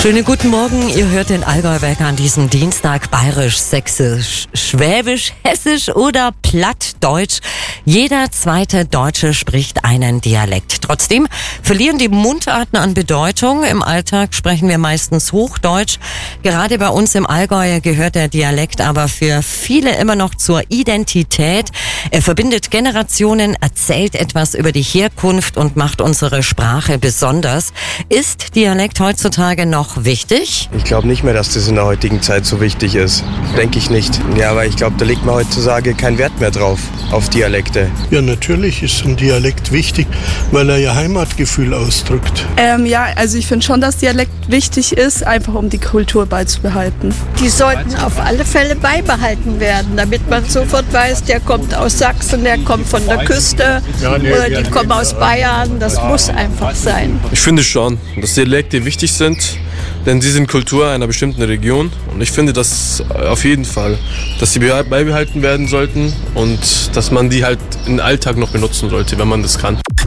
Schönen guten Morgen, ihr hört den Allgäu-Wecker an diesem Dienstag. Bayerisch, Sächsisch, Schwäbisch, Hessisch oder Plattdeutsch. Jeder zweite Deutsche spricht einen Dialekt. Trotzdem verlieren die Mundarten an Bedeutung. Im Alltag sprechen wir meistens Hochdeutsch. Gerade bei uns im Allgäu gehört der Dialekt aber für viele immer noch zur Identität. Er verbindet Generationen, erzählt etwas über die Herkunft und macht unsere Sprache besonders. Ist Dialekt heutzutage noch wichtig? Ich glaube nicht mehr, dass das in der heutigen Zeit so wichtig ist. Denke ich nicht. Ja, aber ich glaube, da legt man heutzutage keinen Wert mehr drauf, auf Dialekte. Ja, natürlich ist ein Dialekt wichtig, weil er ja Heimatgefühl ausdrückt. Also ich finde schon, dass Dialekt wichtig ist, einfach um die Kultur beizubehalten. Die sollten auf alle Fälle beibehalten werden, damit man sofort weiß, der kommt aus Sachsen, der kommt von der Küste, oder die kommen aus Bayern. Das muss einfach sein. Ich finde schon, dass Dialekte wichtig sind, denn sie sind Kultur einer bestimmten Region. Und ich finde das auf jeden Fall, dass sie beibehalten werden sollten und dass man die halt im Alltag noch benutzen sollte, wenn man das kann.